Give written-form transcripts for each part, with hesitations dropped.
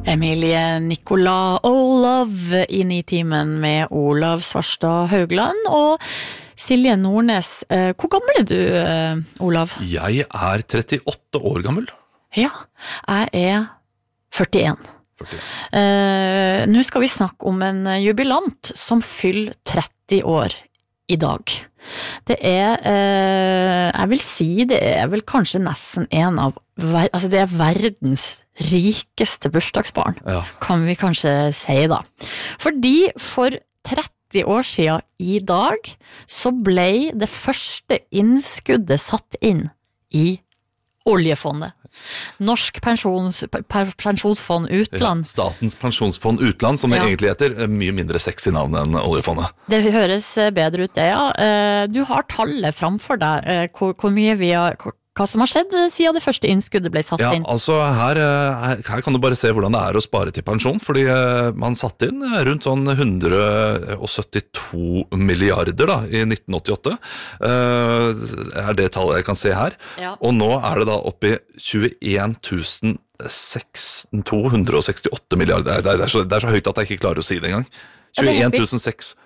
Emilie Nicolas Olav i Nitimen med Olav Svarstad Haugland og Silje Nordnes. Hvor gammel er du, Olav? Jeg er 38 år gammel. Ja, jeg er 41. Nå skal vi snakke om en jubilant som fyller 30 år i dag. Det er, jeg vil si, det er vel kanskje nesten en av, altså det er verdens rikeste bursdagsbarn, ja. Kan vi kanskje si da. Fordi for 30 år siden i dag, så ble det første innskuddet satt inn i oljefondet. Norsk pensjonsfond utland. Ja, Statens pensjonsfond utland, som det egentlig heter, mye mindre sexy navn enn oljefondet. Det høres bedre ut det, ja. Du har tallet framfor deg, hvor mye vi har, hva som har skjedd siden det første innskuddet ble satt inn. Ja, altså her kan du bare se hvordan det er å spare til pensjon, fordi man satte inn rundt sånn 172 milliarder da, i 1988, er det tallet jeg kan se her, ja. Og nå er det da oppe i 21 268 milliarder, det er så høyt at jeg ikke klarer å si det engang, 21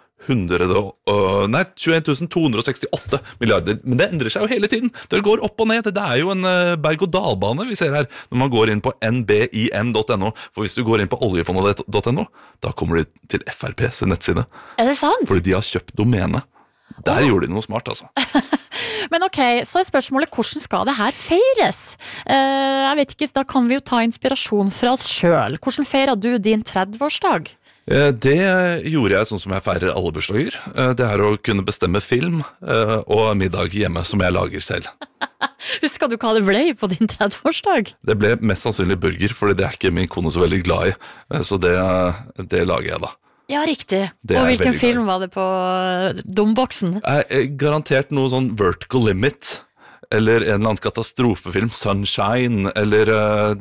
268 milliarder, men det endrer seg jo hele tiden. Det går opp og ned. Det er jo en berg-og-dal-bane vi ser her når man går inn på nbim.no, for hvis du går inn på oljefondet.no, da kommer du til FrPs nettside. Er det sant? Fordi de har kjøpt domene. Der gjorde de noe smart, altså. Men ok, så er spørsmålet, hvordan skal det her feires? Jeg vet ikke, da kan vi jo ta inspirasjon fra oss selv. Hvordan feirer du din 30-årsdag? Det gjorde jeg sånn som jeg feirer alle bursdager. Det er å kunne bestemme film og middag hjemme som jeg lager selv. Husker du hva det ble på din 30-årsdag? Det ble mest sannsynlig burger, fordi det er ikke min kone så veldig glad i. Så det lager jeg da. Ja, riktig. Og hvilken film var det på domboksen? Garantert noe sånn Vertical Limit, eller en eller annen katastrofefilm, Sunshine, eller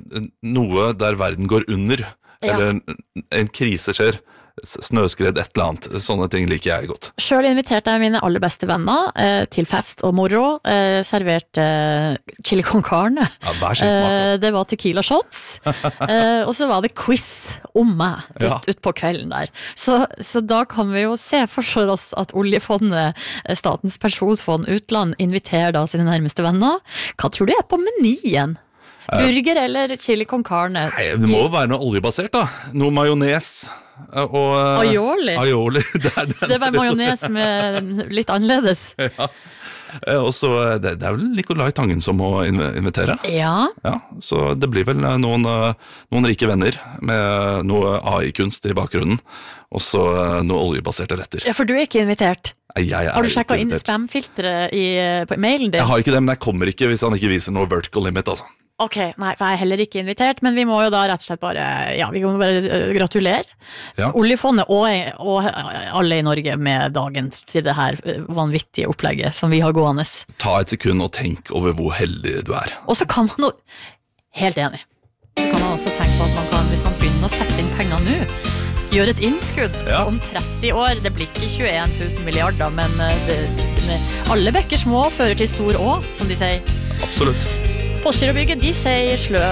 noe der verden går under. Ja. Eller en krise skjer, snøskred, et eller annet. Sånne ting liker jeg godt. Selv inviterte jeg mine aller beste venner til fest og moro, serverte chili con carne. Ja, hver sin smak, altså. Det var tequila shots, og så var det quiz om meg ut på kvelden der. Så da kan vi jo se for oss at oljefondet, Statens pensjonsfond utland, inviterer da sine nærmeste venner. Hva tror du er på menyen? Burger eller chili con carne? Nei, det må jo være noe oljebasert da. Noe majones og aioli. Aioli. Så det var majones med litt annerledes. Ja. Og så det er vel Nicolai Tangen som må invitere. Ja. Ja, så det blir vel noen rike venner med noe AI-kunst i bakgrunnen, og så noe oljebaserte retter. Ja, for du er ikke invitert. Har du sjekket inn spam-filteret på mailen din? Jeg har ikke det, men jeg kommer ikke hvis han ikke viser noe vertical limit, altså. Ok, nei, for jeg er heller ikke invitert, men vi må jo da rett og slett bare, vi kan bare gratulere oljefondet og alle i Norge med dagen til det her vanvittige opplegget som vi har gående. Ta et sekund og tenk over hvor heldig du er. Og så kan man jo, helt enig, så kan man også tenke på at man kan, hvis man begynner å sette inn penger nå, gjøre et innskudd, så om 30 år, det blir ikke 21 000 milliarder, men alle bekker små fører til stor å, som de sier. Absolutt. Postgirobygget, de sier slø